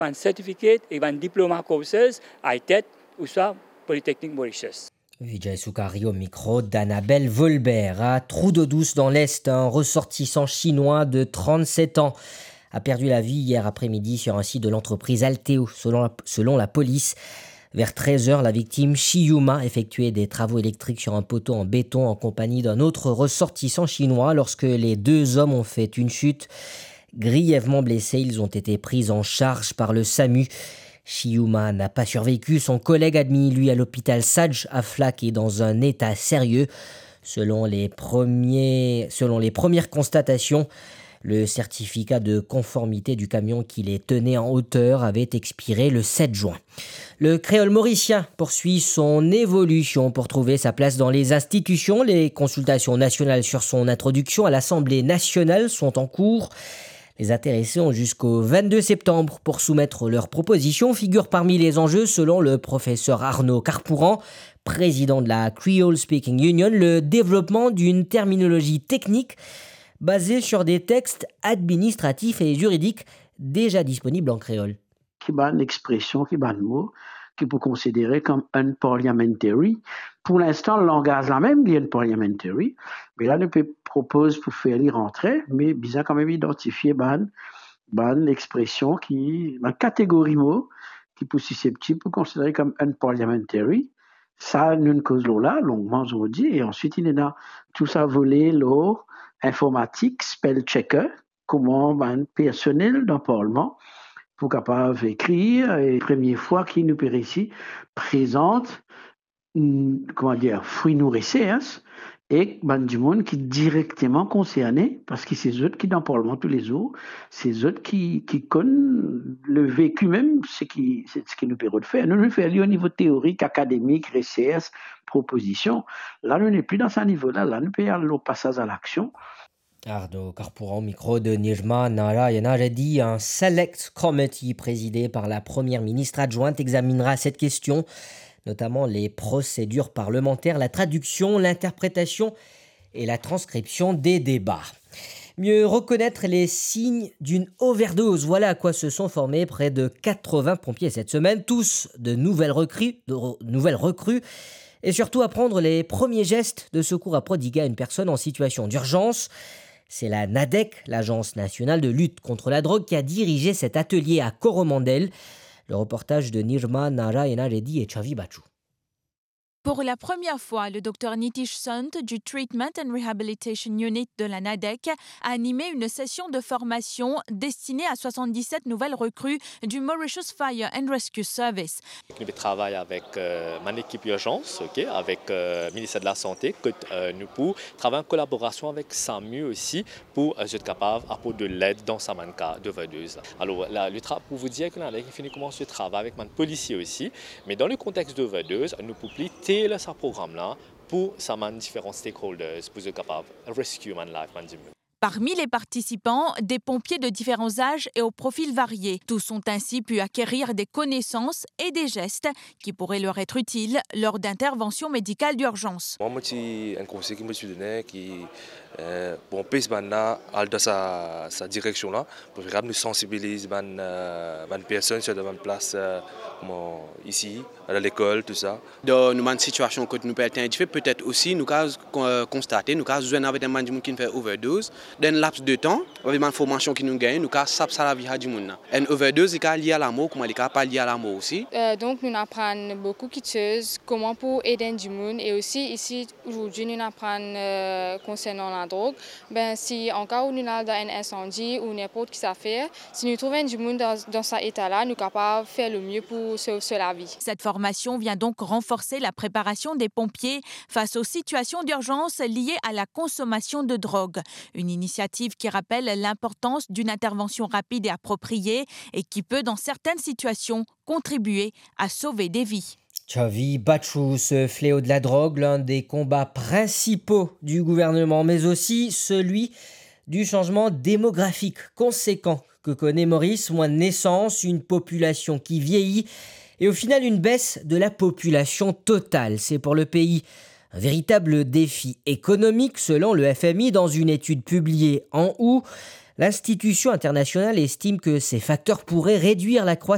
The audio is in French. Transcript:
Un certificate et un diplôme courses à tête ou soit Polytechnique Mauritius. Vijay Sukari au micro d'Annabelle Volbert. À Trou-d'Eau-Douce dans l'Est, un ressortissant chinois de 37 ans a perdu la vie hier après-midi sur un site de l'entreprise Alteo, selon la police. Vers 13h, la victime Shiyuma effectuait des travaux électriques sur un poteau en béton en compagnie d'un autre ressortissant chinois lorsque les deux hommes ont fait une chute. Grièvement blessés, ils ont été pris en charge par le SAMU. Shiyuma n'a pas survécu. Son collègue admis, lui, à l'hôpital Saj à Flak est dans un état sérieux. Selon les premières constatations, le certificat de conformité du camion qui les tenait en hauteur avait expiré le 7 juin. Le créole mauricien poursuit son évolution pour trouver sa place dans les institutions. Les consultations nationales sur son introduction à l'Assemblée nationale sont en cours. Les intéressés ont jusqu'au 22 septembre pour soumettre leurs propositions. Figure parmi les enjeux, selon le professeur Arnaud Carpouran, président de la Creole Speaking Union, le développement d'une terminologie technique basée sur des textes administratifs et juridiques déjà disponibles en créole. Qui va une expression, qui va un mot, qui peut considérer comme unparliamentary. Pour l'instant, le langage là même est unparliamentary, mais là, nous propose pour faire y rentrer, mais bizarre quand même identifier une expression qui, une catégorie mot qui peut susceptible pour considérer comme unparliamentary. Ça, nous une cause là, longuement aujourd'hui, et ensuite il y a tout ça volé, l'eau, informatique, spell checker, comment un personnel dans le Parlement pour capable d'écrire, et première fois qu'il nous ici présente fruits nourrissés, et du monde qui est directement concerné, parce que c'est eux qui dans le Parlement tous les jours, c'est eux qui connaissent le vécu même, c'est ce qui nous permet de faire. Nous faisons au niveau théorique, académique, recherche, proposition. Là, nous n'est plus dans ce niveau-là. Là, nous payons le passage à l'action. Arnaud Carpouran, micro de Nijma Narayana Reddy, un select committee présidé par la première ministre adjointe examinera cette question, notamment les procédures parlementaires, la traduction, l'interprétation et la transcription des débats. Mieux reconnaître les signes d'une overdose, voilà à quoi se sont formés près de 80 pompiers cette semaine, tous de nouvelles recrues, et surtout apprendre les premiers gestes de secours à prodiguer à une personne en situation d'urgence. C'est la NADEC, l'Agence nationale de lutte contre la drogue, qui a dirigé cet atelier à Coromandel. Le reportage de Nirma Narayana Reddy et Chavi Bachou. Pour la première fois, le Dr Nitish Sant du Treatment and Rehabilitation Unit de la NADEC a animé une session de formation destinée à 77 nouvelles recrues du Mauritius Fire and Rescue Service. Nous travaillons avec mon équipe urgence, avec le ministère de la Santé, que nous pouvons travailler en collaboration avec SAMU aussi pour être capable d'apporter de l'aide dans sa cas d'overdose. Alors, pour vous dire que la NADEC commence à travailler avec mon policier aussi, mais dans le contexte d'overdose, nous pouvons ce programme-là pour différents stakeholders pour être capable de rescue man life. Parmi les participants, des pompiers de différents âges et aux profils variés. Tous ont ainsi pu acquérir des connaissances et des gestes qui pourraient leur être utiles lors d'interventions médicales d'urgence. Moi, c'est un conseil qui me suis donné qui bon, puis maintenant, dans sa direction là, pour vraiment nous sensibiliser les personnes sur la place ici, à l'école, tout ça. Dans une situation que nous pouvons identifier, peut-être aussi nous avons constaté, nous avons besoin avec des gens qui font overdose. Dans un laps de temps, avec l'information que nous gagnons, nous avons savoir la vie du monde. Une overdose est liée à la mort, comme elle n'est pas liée à la mort aussi. Donc nous apprenons beaucoup de choses, comment pour aider du monde, et aussi ici aujourd'hui nous apprenons concernant la drogue. Ben, si en cas où nous avons un incendie ou n'importe qui ça fait, si nous trouvons du monde dans cet état-là, nous sommes capables de faire le mieux pour sauver la vie. Cette formation vient donc renforcer la préparation des pompiers face aux situations d'urgence liées à la consommation de drogue. Une initiative qui rappelle l'importance d'une intervention rapide et appropriée et qui peut, dans certaines situations, contribuer à sauver des vies. Chavi Bachou, ce fléau de la drogue, l'un des combats principaux du gouvernement, mais aussi celui du changement démographique conséquent que connaît Maurice, moins de naissances, une population qui vieillit et au final une baisse de la population totale. C'est pour le pays un véritable défi économique selon le FMI dans une étude publiée en août. L'institution internationale estime que ces facteurs pourraient réduire la croissance